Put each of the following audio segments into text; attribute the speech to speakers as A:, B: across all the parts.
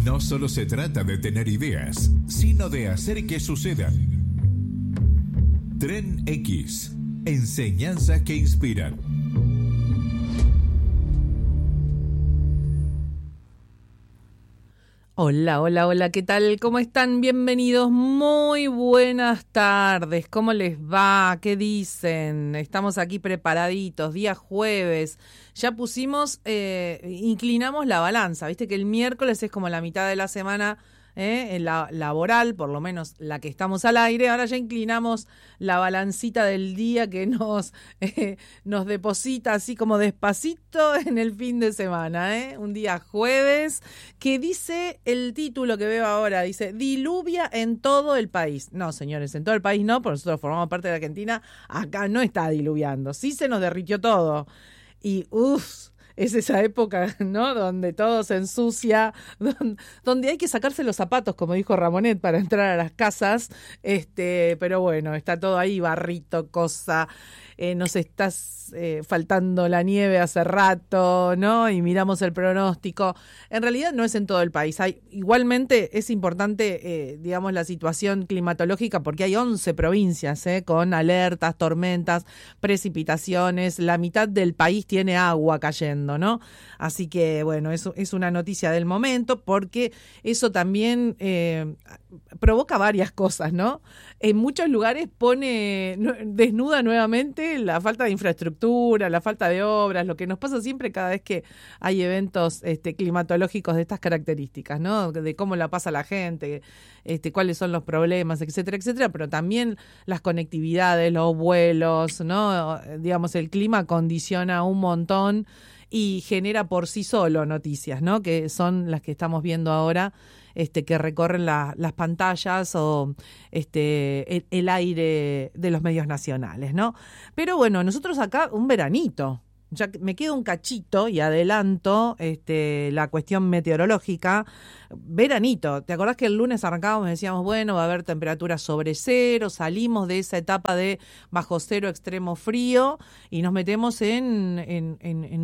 A: No solo se trata de tener ideas, sino de hacer que sucedan. Tren X. Enseñanzas que inspiran.
B: Hola, hola, hola, ¿qué tal? ¿Cómo están? Bienvenidos, muy buenas tardes. ¿Cómo les va? ¿Qué dicen? Estamos aquí preparaditos, día jueves. Ya inclinamos la balanza. Viste que el miércoles es como la mitad de la semana en la laboral, por lo menos la que estamos al aire. Ahora ya inclinamos la balancita del día que nos deposita así como despacito en el fin de semana, un día jueves, que dice el título que veo ahora, dice diluvia en todo el país. No, señores, en todo el país no, porque nosotros formamos parte de la Argentina. Acá no está diluviando, sí se nos derritió todo y es esa época, ¿no? Donde todo se ensucia, donde hay que sacarse los zapatos, como dijo Ramonet, para entrar a las casas. Pero bueno, está todo ahí, barrito, cosa. Nos está faltando la nieve hace rato, ¿no? Y miramos el pronóstico. En realidad no es en todo el país. Igualmente es importante, digamos, la situación climatológica porque hay 11 provincias, con alertas, tormentas, precipitaciones. La mitad del país tiene agua cayendo, ¿no? Así que, bueno, eso es una noticia del momento porque eso también provoca varias cosas, ¿no? En muchos lugares desnuda nuevamente la falta de infraestructura, la falta de obras, lo que nos pasa siempre cada vez que hay eventos climatológicos de estas características, ¿no? De cómo la pasa la gente, cuáles son los problemas, etcétera, etcétera, pero también las conectividades, los vuelos, ¿no? Digamos, el clima condiciona un montón y genera por sí solo noticias, ¿no? Que son las que estamos viendo ahora, que recorren las pantallas o el aire de los medios nacionales, ¿no? Pero bueno, nosotros acá un veranito. Ya me quedo un cachito y adelanto la cuestión meteorológica. Veranito. ¿Te acordás que el lunes arrancábamos y decíamos, bueno, va a haber temperaturas sobre cero, salimos de esa etapa de bajo cero, extremo frío y nos metemos en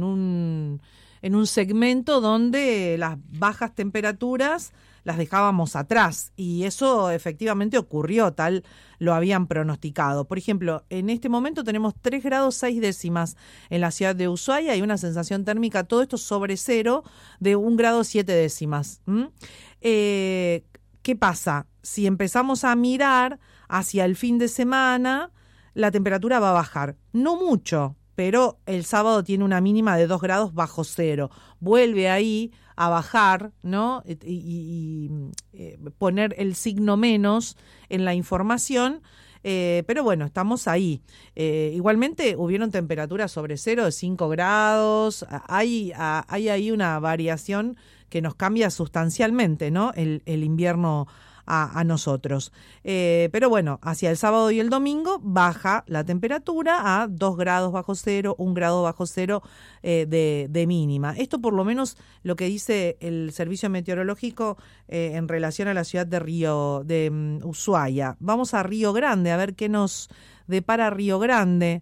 B: un segmento donde las bajas temperaturas las dejábamos atrás y eso efectivamente ocurrió, tal lo habían pronosticado. Por ejemplo, en este momento tenemos 3 grados 6 décimas en la ciudad de Ushuaia y una sensación térmica, todo esto sobre cero, de 1 grado 7 décimas. ¿Qué pasa? Si empezamos a mirar hacia el fin de semana, la temperatura va a bajar. No mucho, pero el sábado tiene una mínima de 2 grados bajo cero. Vuelve ahí a bajar, ¿no? Y poner el signo menos en la información, pero bueno, estamos ahí. Igualmente hubieron temperaturas sobre cero de 5 grados, hay ahí una variación que nos cambia sustancialmente, ¿no? El invierno a nosotros. Pero bueno, hacia el sábado y el domingo baja la temperatura a 2 grados bajo cero, 1 grado bajo cero de mínima. Esto por lo menos lo que dice el servicio meteorológico en relación a la ciudad de Ushuaia. Vamos a Río Grande a ver qué nos depara Río Grande.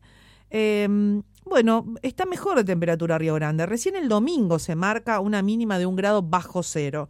B: Bueno, está mejor de temperatura Río Grande. Recién el domingo se marca una mínima de 1 grado bajo cero.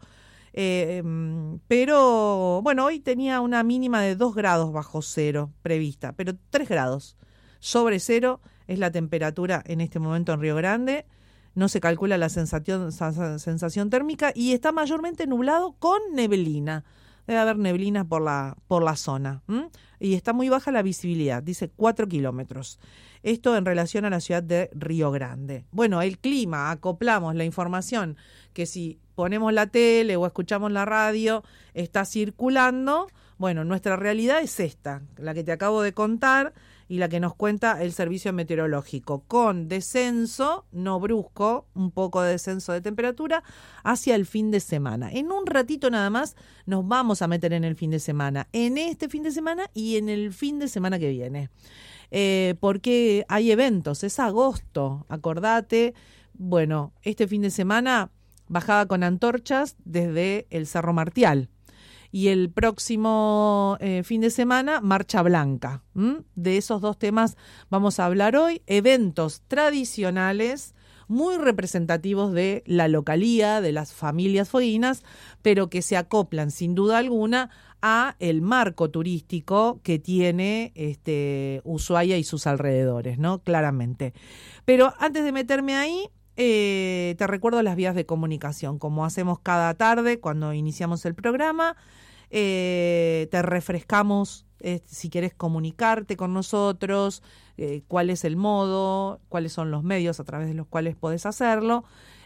B: Pero bueno, hoy tenía una mínima de 2 grados bajo cero prevista, pero 3 grados sobre cero es la temperatura en este momento en Río Grande. No se calcula la sensación térmica y está mayormente nublado con neblina. Debe haber neblina por la zona. Y está muy baja la visibilidad, dice 4 kilómetros. Esto en relación a la ciudad de Río Grande. Bueno, el clima, acoplamos la información que si ponemos la tele o escuchamos la radio, está circulando. Bueno, nuestra realidad es esta, la que te acabo de contar y la que nos cuenta el servicio meteorológico, con descenso, no brusco, un poco de descenso de temperatura hacia el fin de semana. En un ratito nada más nos vamos a meter en el fin de semana, en este fin de semana y en el fin de semana que viene. Porque hay eventos, es agosto, acordate. Bueno, este fin de semana bajada con antorchas desde el Cerro Martial. Y el próximo fin de semana, Marcha Blanca. De esos dos temas vamos a hablar hoy. Eventos tradicionales muy representativos de la localía, de las familias fueguinas, pero que se acoplan sin duda alguna a el marco turístico que tiene Ushuaia y sus alrededores, ¿no? Claramente. Pero antes de meterme ahí, te recuerdo las vías de comunicación, como hacemos cada tarde cuando iniciamos el programa. Te refrescamos si querés comunicarte con nosotros, cuál es el modo, cuáles son los medios a través de los cuales podés hacerlo,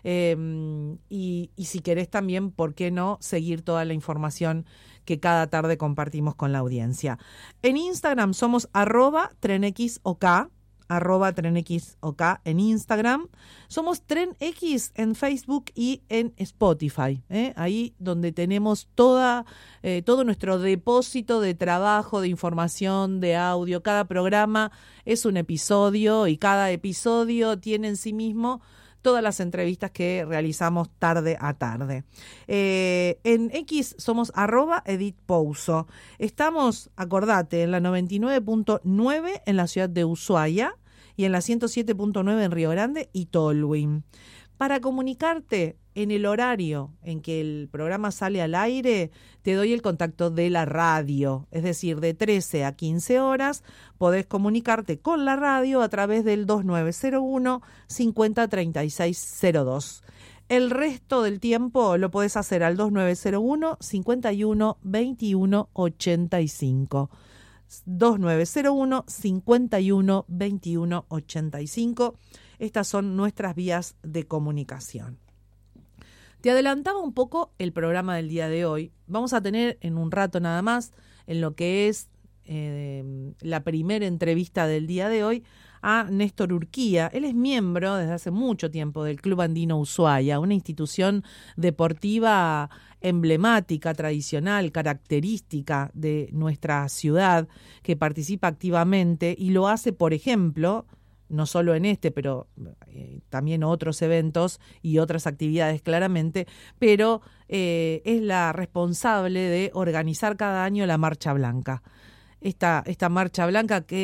B: y si querés también, ¿por qué no?, seguir toda la información que cada tarde compartimos con la audiencia. En Instagram somos @TrenXOK, @TrenXOK en Instagram. Somos TrenX en Facebook y en Spotify, ahí donde tenemos todo nuestro depósito de trabajo, de información, de audio. Cada programa es un episodio y cada episodio tiene en sí mismo todas las entrevistas que realizamos tarde a tarde. En X somos @EdithPouso. Estamos, acordate, en la 99.9 en la ciudad de Ushuaia y en la 107.9 en Río Grande y Tolwyn. Para comunicarte en el horario en que el programa sale al aire, te doy el contacto de la radio, es decir, de 13 a 15 horas podés comunicarte con la radio a través del 2901 503602. El resto del tiempo lo podés hacer al 2901 51 21 85. 2901 51 21 85. Estas son nuestras vías de comunicación. Te adelantaba un poco el programa del día de hoy. Vamos a tener en un rato nada más, en lo que es la primera entrevista del día de hoy, a Néstor Urquía. Él es miembro desde hace mucho tiempo del Club Andino Ushuaia, una institución deportiva emblemática, tradicional, característica de nuestra ciudad, que participa activamente y lo hace, por ejemplo, no solo en pero también otros eventos y otras actividades claramente, pero es la responsable de organizar cada año la Marcha Blanca. Esta Marcha Blanca que